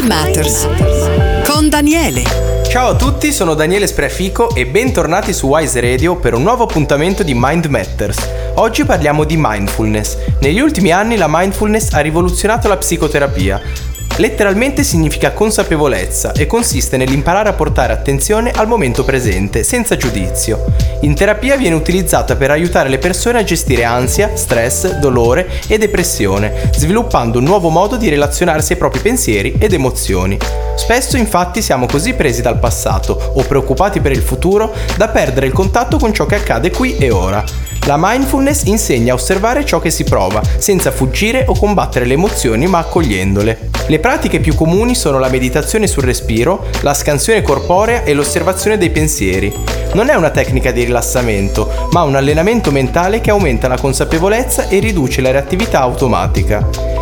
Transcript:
Matters con Daniele. Ciao a tutti, sono Daniele Spreafico e bentornati su Wise Radio per un nuovo appuntamento di Mind Matters. Oggi parliamo di mindfulness. Negli ultimi anni la mindfulness ha rivoluzionato la psicoterapia. Letteralmente significa consapevolezza e consiste nell'imparare a portare attenzione al momento presente, senza giudizio. In terapia viene utilizzata per aiutare le persone a gestire ansia, stress, dolore e depressione, sviluppando un nuovo modo di relazionarsi ai propri pensieri ed emozioni. Spesso infatti siamo così presi dal passato o preoccupati per il futuro da perdere il contatto con ciò che accade qui e ora. La mindfulness insegna a osservare ciò che si prova, senza fuggire o combattere le emozioni ma accogliendole. Le pratiche più comuni sono la meditazione sul respiro, la scansione corporea e l'osservazione dei pensieri. Non è una tecnica di rilassamento, ma un allenamento mentale che aumenta la consapevolezza e riduce la reattività automatica.